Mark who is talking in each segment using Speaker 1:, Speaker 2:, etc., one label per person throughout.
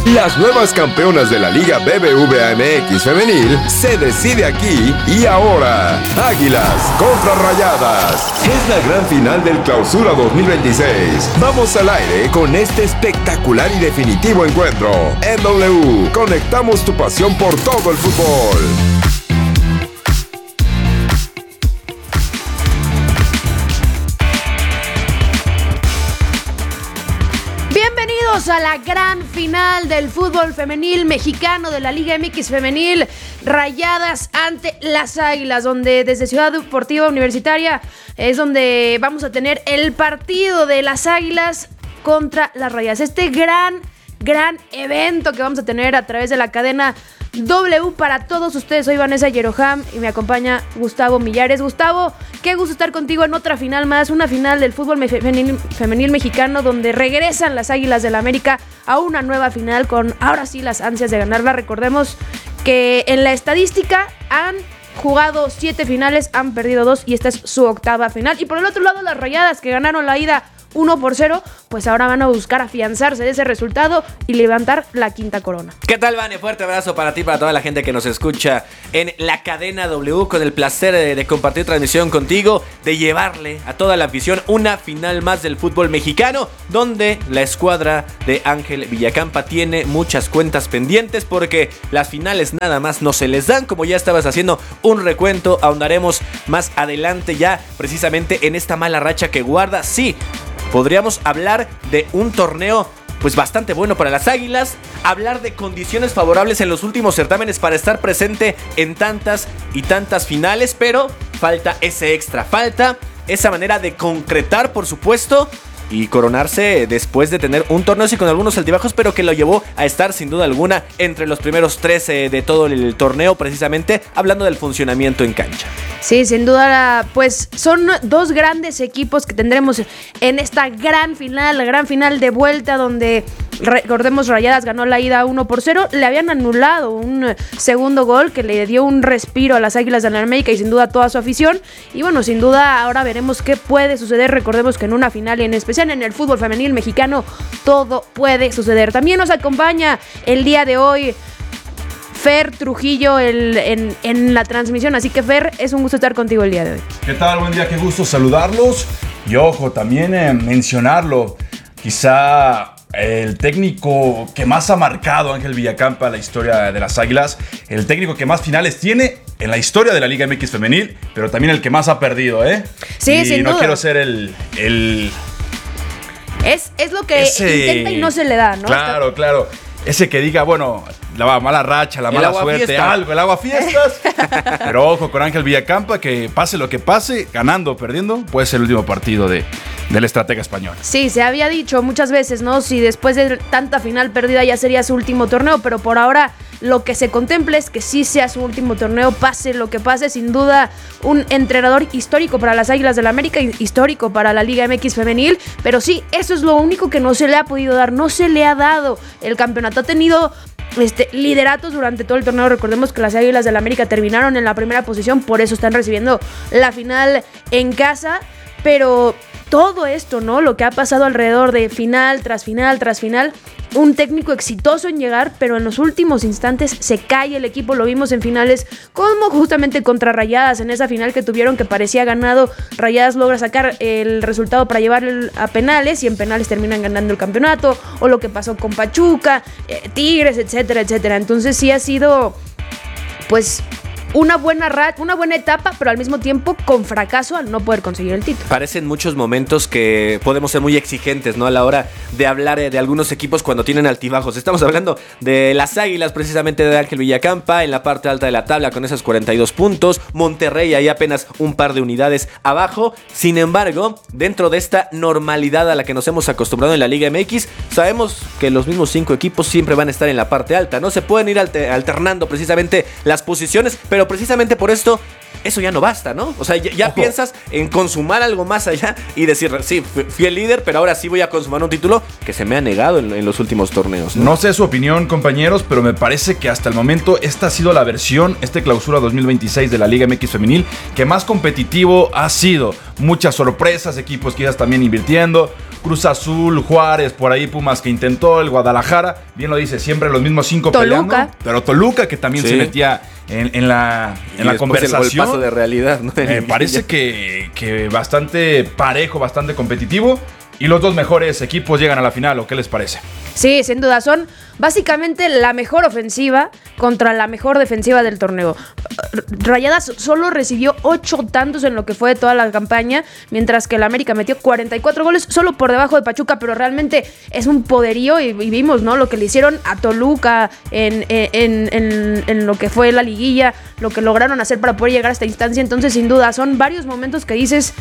Speaker 1: Las nuevas campeonas de la Liga BBVA MX Femenil se decide aquí y ahora. Águilas contra Rayadas. Es la gran final del Clausura 2026. Vamos al aire con este espectacular y definitivo encuentro. En W, conectamos tu pasión por todo el fútbol.
Speaker 2: Bienvenidos a la gran final del fútbol femenil mexicano de la Liga MX Femenil, Rayadas ante las Águilas, donde desde Ciudad Deportiva Universitaria es donde vamos a tener el partido de las Águilas contra las Rayadas. Este gran evento que vamos a tener a través de la cadena W para todos ustedes. Soy Vanessa Yeroham y me acompaña Gustavo Millares. Gustavo, qué gusto estar contigo en otra final más, una final del fútbol femenil mexicano, donde regresan las Águilas del América a una nueva final con ahora sí las ansias de ganarla. Recordemos que en la estadística han jugado 7 finales, han perdido 2 y esta es su octava final. Y por el otro lado, las Rayadas, que ganaron la ida 1-0, pues ahora van a buscar afianzarse de ese resultado y levantar la quinta corona.
Speaker 3: ¿Qué tal, Vane? Fuerte abrazo para ti, para toda la gente que nos escucha en la cadena W, con el placer de compartir transmisión contigo, de llevarle a toda la afición una final más del fútbol mexicano, donde la escuadra de Ángel Villacampa tiene muchas cuentas pendientes, porque las finales nada más no se les dan. Como ya estabas haciendo un recuento, ahondaremos más adelante ya precisamente en esta mala racha que guarda. Sí, podríamos hablar de un torneo pues bastante bueno para las Águilas, hablar de condiciones favorables en los últimos certámenes para estar presente en tantas y tantas finales, pero falta ese extra, falta esa manera de concretar, por supuesto, y coronarse después de tener un torneo así con algunos altibajos, pero que lo llevó a estar sin duda alguna entre los primeros 13 de todo el torneo, precisamente hablando del funcionamiento en cancha.
Speaker 2: Sí, sin duda, pues son dos grandes equipos que tendremos en esta gran final, la gran final de vuelta, donde recordemos Rayadas ganó la ida 1-0, le habían anulado un segundo gol que le dio un respiro a las Águilas de la América y sin duda a toda su afición. Y bueno, sin duda ahora veremos qué puede suceder. Recordemos que en una final, y en especial en el fútbol femenil mexicano, todo puede suceder. También nos acompaña el día de hoy Fer Trujillo en la transmisión, así que Fer, es un gusto estar contigo el día de hoy.
Speaker 4: ¿Qué tal? Buen día, qué gusto saludarlos. Y ojo, también mencionarlo, quizá el técnico que más ha marcado Ángel Villacampa la historia de las Águilas, el técnico que más finales tiene en la historia de la Liga MX Femenil, pero también el que más ha perdido, ¿eh?
Speaker 2: Sí,
Speaker 4: y
Speaker 2: sin
Speaker 4: no
Speaker 2: duda.
Speaker 4: quiero ser
Speaker 2: Es lo que intenta y no se le da, ¿no?
Speaker 4: Claro. Ese que diga, bueno, la mala racha, la mala suerte,
Speaker 3: fiesta.
Speaker 4: Algo, el agua fiestas. Pero ojo con Ángel Villacampa, que pase lo que pase, ganando o perdiendo, puede ser el último partido del estratega español.
Speaker 2: Sí, se había dicho muchas veces, ¿no? Si después de tanta final perdida ya sería su último torneo, pero por ahora lo que se contempla es que sí sea su último torneo, pase lo que pase. Sin duda, un entrenador histórico para las Águilas del la América, histórico para la Liga MX Femenil, pero sí, eso es lo único que no se le ha podido dar, no se le ha dado el campeonato. Ha tenido lideratos durante todo el torneo. Recordemos que las Águilas del la América terminaron en la primera posición, por eso están recibiendo la final en casa, pero todo esto, ¿no? Lo que ha pasado alrededor de final tras final tras final, un técnico exitoso en llegar, pero en los últimos instantes se cae el equipo. Lo vimos en finales como justamente contra Rayadas, en esa final que tuvieron que parecía ganado. Rayadas logra sacar el resultado para llevar a penales y en penales terminan ganando el campeonato, o lo que pasó con Pachuca, Tigres, etcétera, etcétera. Entonces sí ha sido pues una buena etapa, pero al mismo tiempo con fracaso al no poder conseguir el título.
Speaker 3: Parecen muchos momentos que podemos ser muy exigentes, ¿no? A la hora de hablar de algunos equipos cuando tienen altibajos. Estamos hablando de las Águilas, precisamente de Ángel Villacampa, en la parte alta de la tabla con esos 42 puntos. Monterrey ahí apenas un par de unidades abajo. Sin embargo, dentro de esta normalidad a la que nos hemos acostumbrado en la Liga MX, sabemos que los mismos 5 equipos siempre van a estar en la parte alta, ¿no? Se pueden ir alternando precisamente las posiciones, pero precisamente por esto, eso ya no basta, ¿no? O sea, ya piensas en consumar algo más allá y decir, sí, fui el líder, pero ahora sí voy a consumar un título que se me ha negado en los últimos torneos, ¿no?
Speaker 4: No sé su opinión, compañeros, pero me parece que hasta el momento esta ha sido la versión, clausura 2026 de la Liga MX Femenil, que más competitivo ha sido. Muchas sorpresas, equipos que ya también invirtiendo. Cruz Azul, Juárez, por ahí Pumas que intentó, el Guadalajara, bien lo dice, siempre los mismos 5 peleando. Pero Toluca que también se metía en la conversación.
Speaker 3: El paso de realidad, ¿no?
Speaker 4: Me parece que bastante parejo, bastante competitivo. Y los dos mejores equipos llegan a la final, ¿o qué les parece?
Speaker 2: Sí, sin duda, son básicamente la mejor ofensiva contra la mejor defensiva del torneo. Rayadas solo recibió 8 tantos en lo que fue toda la campaña, mientras que el América metió 44 goles, solo por debajo de Pachuca, pero realmente es un poderío y vimos, ¿no? Lo que le hicieron a Toluca en lo que fue la liguilla, lo que lograron hacer para poder llegar a esta instancia. Entonces, sin duda, son varios momentos que dices,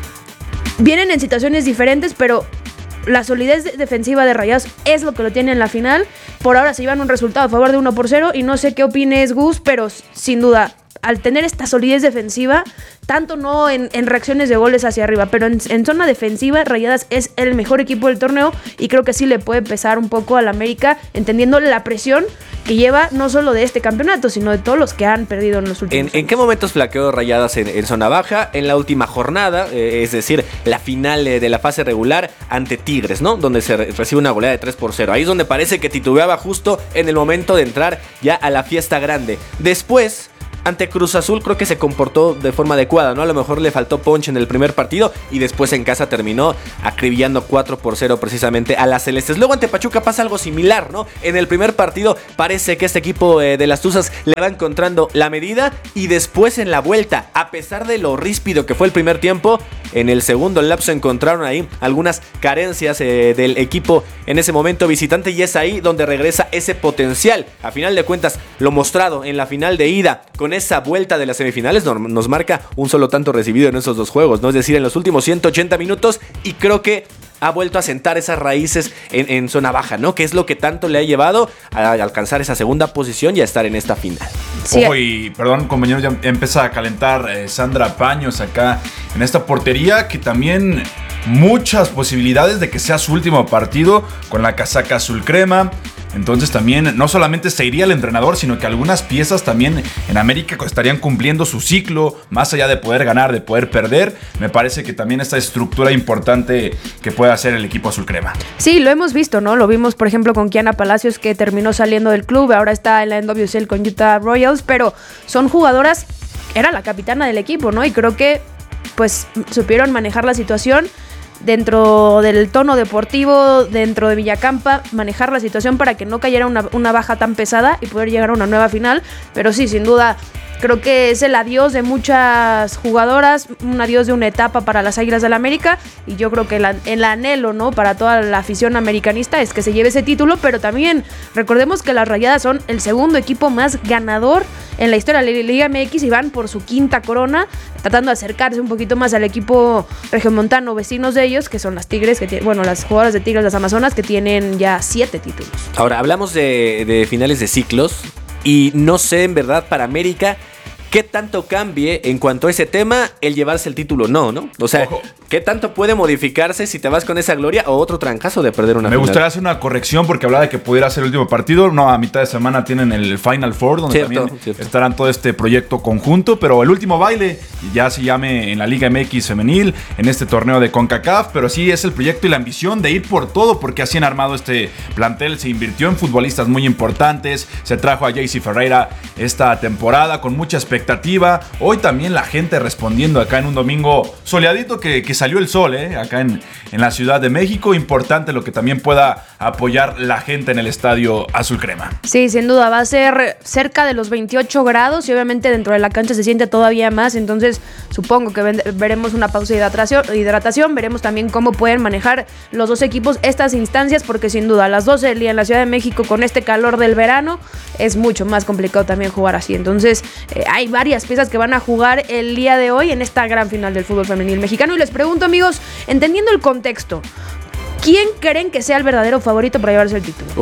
Speaker 2: vienen en situaciones diferentes, pero la solidez defensiva de Rayadas es lo que lo tiene en la final. Por ahora se llevan un resultado a favor de 1-0 y no sé qué opines, Gus, pero sin duda, al tener esta solidez defensiva, tanto no en reacciones de goles hacia arriba, pero en zona defensiva, Rayadas es el mejor equipo del torneo y creo que sí le puede pesar un poco al América, entendiendo la presión que lleva no solo de este campeonato, sino de todos los que han perdido en los últimos años.
Speaker 3: ¿En qué momentos flaqueó Rayadas en zona baja? En la última jornada, es decir, la final de la fase regular ante Tigres, ¿no? Donde se recibe una goleada de 3-0. Ahí es donde parece que titubeaba justo en el momento de entrar ya a la fiesta grande. Después, ante Cruz Azul creo que se comportó de forma adecuada, ¿no? A lo mejor le faltó punch en el primer partido y después en casa terminó acribillando 4-0 precisamente a las Celestes. Luego ante Pachuca pasa algo similar, ¿no? En el primer partido parece que este equipo de las Tuzas le va encontrando la medida y después en la vuelta, a pesar de lo ríspido que fue el primer tiempo, en el segundo lapso encontraron ahí algunas carencias del equipo en ese momento visitante y es ahí donde regresa ese potencial. A final de cuentas, lo mostrado en la final de ida con esa vuelta de las semifinales nos marca un solo tanto recibido en esos dos juegos, ¿no? Es decir, en los últimos 180 minutos y creo que ha vuelto a sentar esas raíces en zona baja, ¿no? Que es lo que tanto le ha llevado a alcanzar esa segunda posición y a estar en esta final.
Speaker 2: Sí.
Speaker 4: Ojo, y perdón, compañeros, ya empieza a calentar Sandra Paños acá en esta portería, que también muchas posibilidades de que sea su último partido con la casaca azul crema. Entonces también no solamente se iría el entrenador, sino que algunas piezas también en América estarían cumpliendo su ciclo, más allá de poder ganar, de poder perder. Me parece que también esta estructura importante que puede hacer el equipo azul crema.
Speaker 2: Sí, lo hemos visto, ¿no? Lo vimos, por ejemplo, con Kiana Palacios, que terminó saliendo del club, ahora está en la NWSL con Utah Royals, pero son jugadoras, era la capitana del equipo, ¿no? Y creo que pues supieron manejar la situación dentro del tono deportivo, dentro de Villacampa, manejar la situación para que no cayera una baja tan pesada y poder llegar a una nueva final. Pero sí, sin duda, creo que es el adiós de muchas jugadoras, un adiós de una etapa para las Águilas del América, y yo creo que el anhelo, ¿no?, para toda la afición americanista es que se lleve ese título, pero también recordemos que las Rayadas son el segundo equipo más ganador en la historia de la Liga MX y van por su quinta corona, tratando de acercarse un poquito más al equipo regiomontano, vecinos de ellos, que son las Tigres, las jugadoras de Tigres, las Amazonas, que tienen ya 7 títulos.
Speaker 3: Ahora, hablamos de finales de ciclos y no sé en verdad para América qué tanto cambie en cuanto a ese tema el llevarse el título, no. O sea, ojo, ¿qué tanto puede modificarse si te vas con esa gloria o otro trancazo de perder una final?
Speaker 4: Me gustaría hacer una corrección porque hablaba de que pudiera ser el último partido. No, a mitad de semana tienen el Final Four, donde también estarán todo este proyecto conjunto, pero el último baile ya se llame en la Liga MX femenil, en este torneo de CONCACAF, pero sí es el proyecto y la ambición de ir por todo, porque así han armado este plantel. Se invirtió en futbolistas muy importantes, se trajo a Jaycee Ferreira esta temporada con mucha expectativa. Hoy también la gente respondiendo acá en un domingo soleadito que salió el sol, acá en la Ciudad de México. Importante lo que también pueda apoyar la gente en el estadio azul crema.
Speaker 2: Sí, sin duda, va a ser cerca de los 28 grados y obviamente dentro de la cancha se siente todavía más, entonces supongo que veremos una pausa de hidratación, veremos también cómo pueden manejar los dos equipos estas instancias, porque sin duda a las 12 del día en la Ciudad de México con este calor del verano es mucho más complicado también jugar así. Entonces hay varias piezas que van a jugar el día de hoy en esta gran final del fútbol femenil mexicano. Y les pregunto, amigos, entendiendo el contexto, ¿quién creen que sea el verdadero favorito para llevarse el título?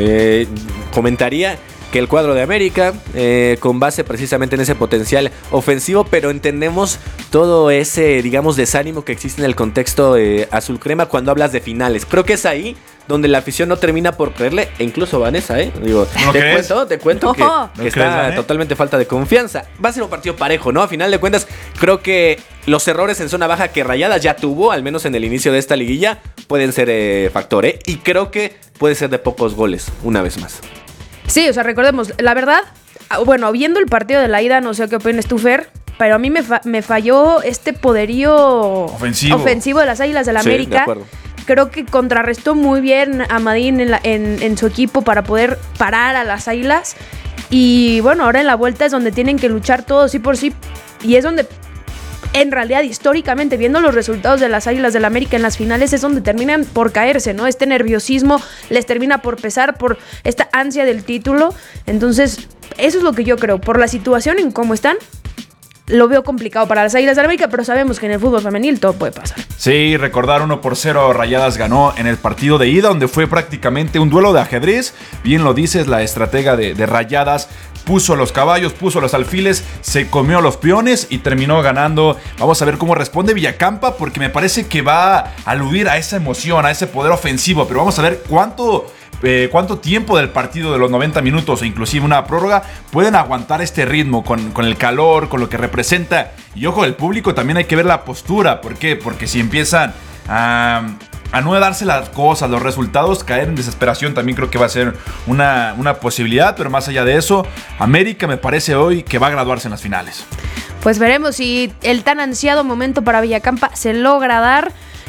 Speaker 3: Comentaría que el cuadro de América, con base precisamente en ese potencial ofensivo, pero entendemos todo ese, digamos, desánimo que existe en el contexto azul crema cuando hablas de finales. Creo que es ahí donde la afición no termina por creerle, e incluso Vanessa, digo, te cuento que está totalmente falta de confianza. Va a ser un partido parejo, ¿no? A final de cuentas, creo que los errores en zona baja que Rayadas ya tuvo, al menos en el inicio de esta liguilla, pueden ser factor, ¿eh? Y creo que puede ser de pocos goles, una vez más.
Speaker 2: Sí, o sea, recordemos, la verdad, bueno, viendo el partido de la ida, no sé qué opinas tú, Fer, pero a mí me falló este poderío ofensivo de las Águilas del América.
Speaker 3: De acuerdo.
Speaker 2: Creo que contrarrestó muy bien a Madín en su equipo para poder parar a las Águilas. Y bueno, ahora en la vuelta es donde tienen que luchar todos sí por sí. Y es donde, en realidad, históricamente, viendo los resultados de las Águilas del América en las finales, es donde terminan por caerse, ¿no? Este nerviosismo les termina por pesar, por esta ansia del título. Entonces, eso es lo que yo creo. Por la situación en cómo están, lo veo complicado para las Águilas del América, pero sabemos que en el fútbol femenil todo puede pasar.
Speaker 4: Sí, recordar 1-0 Rayadas ganó en el partido de ida, donde fue prácticamente un duelo de ajedrez. Bien lo dices, la estratega de Rayadas puso los caballos, puso los alfiles, se comió los peones y terminó ganando. Vamos a ver cómo responde Villacampa, porque me parece que va a aludir a esa emoción, a ese poder ofensivo, pero vamos a ver cuánto tiempo del partido de los 90 minutos o inclusive una prórroga pueden aguantar este ritmo con el calor, con lo que representa. Y ojo, el público también hay que ver la postura. ¿Por qué? Porque si empiezan a no darse las cosas, los resultados, caer en desesperación, también creo que va a ser una posibilidad. Pero más allá de eso, América me parece hoy que va a graduarse en las finales.
Speaker 2: Pues veremos si el tan ansiado momento para Villacampa se logra dar.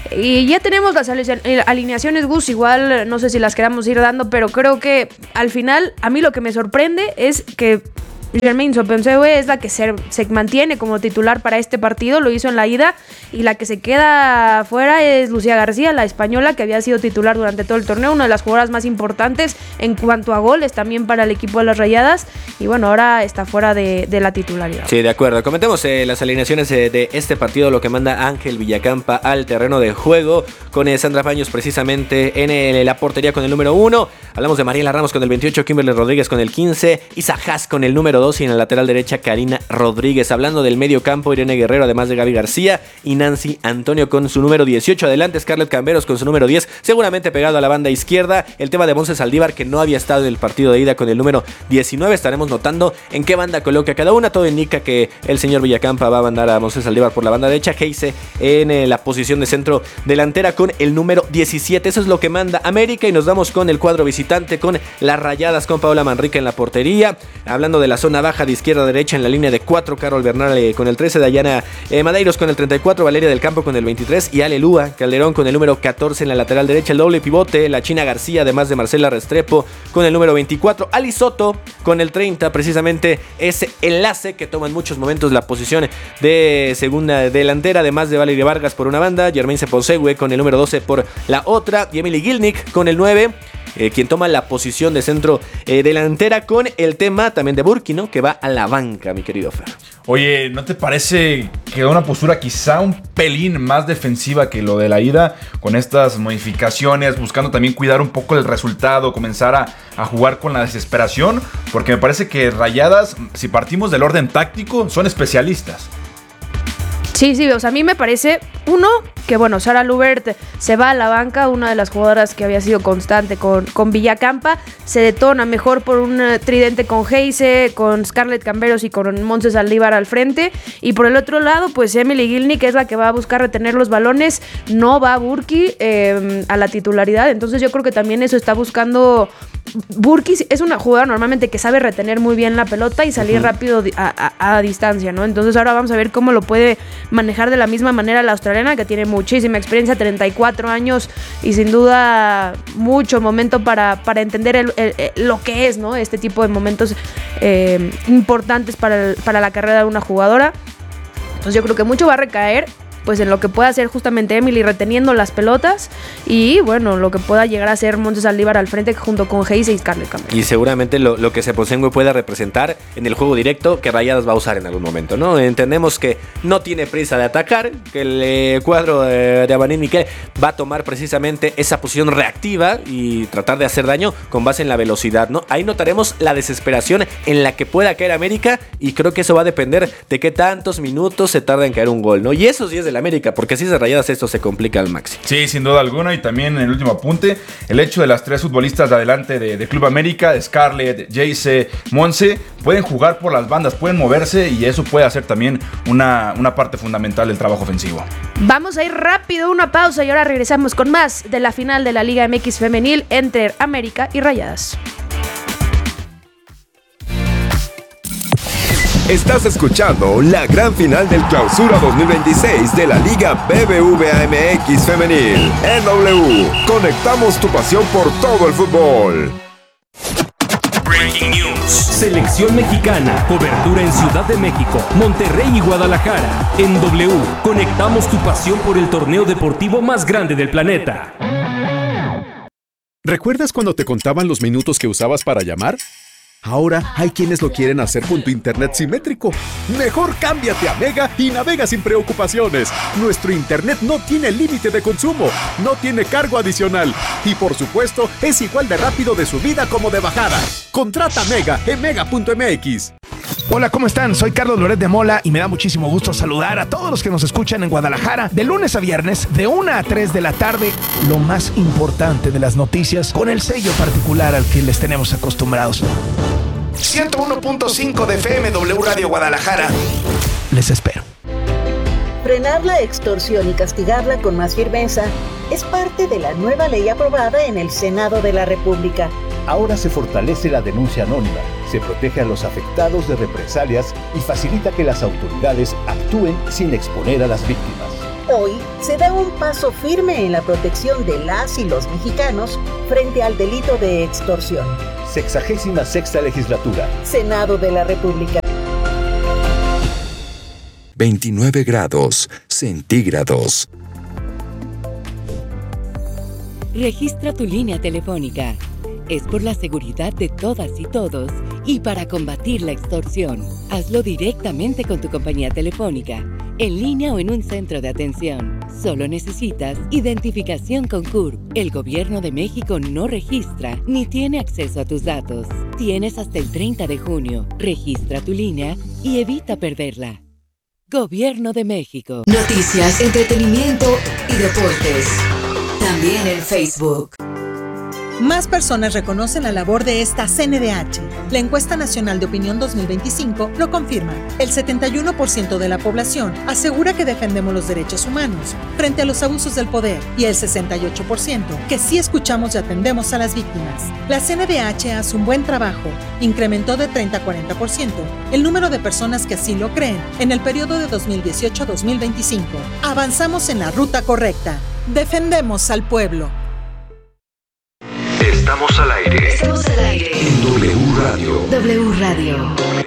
Speaker 2: Y ya tenemos las alineaciones, Gus, igual no sé si las queramos ir dando, pero creo que al final a mí lo que me sorprende es que Jermaine Sopensehue es la que se mantiene como titular para este partido, lo hizo en la ida, y la que se queda fuera es Lucía García, la española, que había sido titular durante todo el torneo, una de las jugadoras más importantes en cuanto a goles también para el equipo de las Rayadas, y bueno, ahora está fuera de la titularidad.
Speaker 3: Sí, de acuerdo. Comentemos las alineaciones de este partido, lo que manda Ángel Villacampa al terreno de juego, con Sandra Paños precisamente en la portería con el número 1. Hablamos de Mariela Ramos con el 28, Kimberly Rodríguez con el 15, Isa Haas con el número 2 y en la lateral derecha Karina Rodríguez. Hablando del medio campo, Irene Guerrero, además de Gaby García y Nancy Antonio con su número 18. Adelante Scarlett Camberos con su número 10, seguramente pegado a la banda izquierda. El tema de Monse Saldívar, que no había estado en el partido de ida, con el número 19. Estaremos notando en qué banda coloca cada una. Todo indica que el señor Villacampa va a mandar a Monse Saldívar por la banda derecha, Heise en la posición de centro delantera con el número 17. Eso es lo que manda América, y nos vamos con el cuadro visitante, con las Rayadas, con Paola Manrique en la portería. Hablando de la zona baja de izquierda a derecha, en la línea de 4, Carol Bernal con el 13, Dayana Madeiros con el 34, Valeria del Campo con el 23 y Alelúa Calderón con el número 14 en la lateral derecha. El doble pivote, la China García, además de Marcela Restrepo con el número 24, Ali Soto con el 30, precisamente ese enlace que toma en muchos momentos la posición de segunda delantera, además de Valeria Vargas por una banda, Jermaine Sopensehue con el número 12 por la otra, y Emily Gilnick con el 9, quien toma la posición de centro delantera, con el tema también de Burki, ¿no? Que va a la banca, mi querido Fer.
Speaker 4: Oye, ¿no te parece que da una postura quizá un pelín más defensiva que lo de la ida, con estas modificaciones, buscando también cuidar un poco el resultado, comenzar a jugar con la desesperación? Porque me parece que Rayadas, si partimos del orden táctico, son especialistas.
Speaker 2: Sí, o sea, a mí me parece, uno, que bueno, Sara Lubert se va a la banca, una de las jugadoras que había sido constante con Villacampa, se detona mejor por un tridente con Heise, con Scarlett Camberos y con Monse Saldívar al frente, y por el otro lado, pues Emily Gilnick, que es la que va a buscar retener los balones, no va Burki a la titularidad, entonces yo creo que también eso está buscando. Burki es una jugadora normalmente que sabe retener muy bien la pelota y salir rápido a distancia, ¿no? Entonces ahora vamos a ver cómo lo puede manejar de la misma manera la australiana, que tiene muchísima experiencia, 34 años y sin duda mucho momento para entender lo que es, ¿no? Este tipo de momentos importantes para la carrera de una jugadora. Entonces yo creo que mucho va a recaer pues en lo que pueda hacer justamente Emily reteniendo las pelotas, y bueno, lo que pueda llegar a ser Monse Saldívar al frente junto con Heise y Scarlett Camberos.
Speaker 3: Y seguramente lo que Sopensehue pueda representar en el juego directo que Rayadas va a usar en algún momento, ¿no? Entendemos que no tiene prisa de atacar, que el cuadro de Abanín Miquel va a tomar precisamente esa posición reactiva y tratar de hacer daño con base en la velocidad, ¿no? Ahí notaremos la desesperación en la que pueda caer América, y creo que eso va a depender de qué tantos minutos se tarda en caer un gol, ¿no? Y eso sí es de del América, porque si es de Rayadas esto se complica al máximo.
Speaker 4: Sí, sin duda alguna, y también en el último apunte, el hecho de las 3 futbolistas de adelante de Club América, de Scarlett, Jayce, Monse, pueden jugar por las bandas, pueden moverse y eso puede hacer también una parte fundamental del trabajo ofensivo.
Speaker 2: Vamos a ir rápido, una pausa y ahora regresamos con más de la final de la Liga MX femenil entre América y Rayadas.
Speaker 1: Estás escuchando la gran final del Clausura 2026 de la Liga BBVA MX femenil. En W, conectamos tu pasión por todo el fútbol.
Speaker 5: Breaking News. Selección mexicana. Cobertura en Ciudad de México, Monterrey y Guadalajara. En W, conectamos tu pasión por el torneo deportivo más grande del planeta.
Speaker 6: ¿Recuerdas cuando te contaban los minutos que usabas para llamar? Ahora hay quienes lo quieren hacer con tu internet simétrico. Mejor cámbiate a Mega y navega sin preocupaciones. Nuestro internet no tiene límite de consumo, no tiene cargo adicional y por supuesto es igual de rápido de subida como de bajada. Contrata Mega en mega.mx.
Speaker 7: Hola, ¿cómo están? Soy Carlos Loret de Mola y me da muchísimo gusto saludar a todos los que nos escuchan en Guadalajara de lunes a viernes de 1 a 3 de la tarde. Lo más importante de las noticias con el sello particular al que les tenemos acostumbrados. 101.5 de FM W Radio Guadalajara. Les espero.
Speaker 8: Frenar la extorsión y castigarla con más firmeza es parte de la nueva ley aprobada en el Senado de la República.
Speaker 9: Ahora se fortalece la denuncia anónima, se protege a los afectados de represalias y facilita que las autoridades actúen sin exponer a las víctimas.
Speaker 8: Hoy se da un paso firme en la protección de las y los mexicanos frente al delito de extorsión.
Speaker 9: 66ª legislatura.
Speaker 8: Senado de la República.
Speaker 1: 29 grados centígrados.
Speaker 10: Registra tu línea telefónica. Es por la seguridad de todas y todos y para combatir la extorsión. Hazlo directamente con tu compañía telefónica, en línea o en un centro de atención. Solo necesitas identificación con CURP. El Gobierno de México no registra ni tiene acceso a tus datos. Tienes hasta el 30 de junio. Registra tu línea y evita perderla. Gobierno de México.
Speaker 11: Noticias, entretenimiento y deportes. También en Facebook.
Speaker 12: Más personas reconocen la labor de esta CNDH. La encuesta nacional de opinión 2025 lo confirma. El 71% de la población asegura que defendemos los derechos humanos frente a los abusos del poder y el 68% que sí escuchamos y atendemos a las víctimas. La CNDH hace un buen trabajo. Incrementó de 30 a 40% el número de personas que así lo creen en el periodo de 2018 a 2025. Avanzamos en la ruta correcta. Defendemos al pueblo.
Speaker 13: Estamos al aire.
Speaker 11: Estamos al aire.
Speaker 13: En W Radio.
Speaker 11: W Radio.